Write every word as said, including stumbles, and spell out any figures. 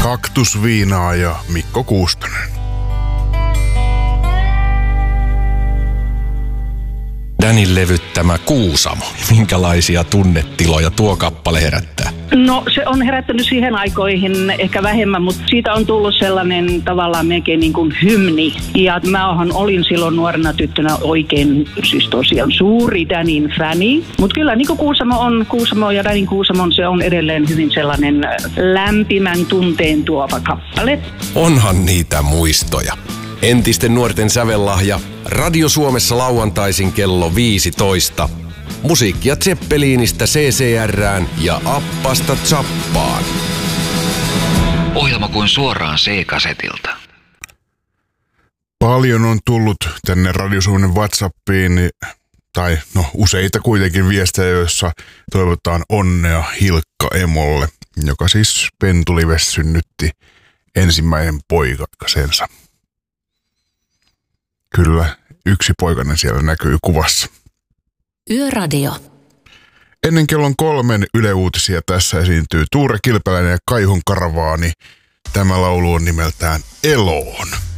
Kaktusviinaa ja Mikko Kuustonen. Danin levyttämä Kuusamo. Minkälaisia tunnetiloja tuo kappale herättää? No se on herättänyt siihen aikoihin ehkä vähemmän, mutta siitä on tullut sellainen tavallaan melkein niin kuin hymni. Ja mä olin silloin nuorena tyttönä oikein, siis tosiaan suuri Danin fäni. Mutta kyllä niin kuin Kuusamo on, Kuusamo ja Danin Kuusamon se on edelleen hyvin sellainen lämpimän tunteen tuova kappale. Onhan niitä muistoja. Entisten nuorten sävellahja. Radio Suomessa lauantaisin kello viisitoista. Musiikkia Zeppelinistä C C R:ään ja Appasta Zappaan. Ohjelma kuin suoraan C-kasetilta. Paljon on tullut tänne Radio Suomen WhatsAppiin, tai no useita kuitenkin viestejä, joissa toivotaan onnea Hilkka emolle, joka siis Pentulivessä synnytti ensimmäinen poikasensa. Kyllä, yksi poikainen siellä näkyy kuvassa. Yöradio. Ennen kellon kolmen Yle Uutisia tässä esiintyy Tuure Kilpeläinen ja Kaihun Karavaani. Tämä laulu on nimeltään Eloon.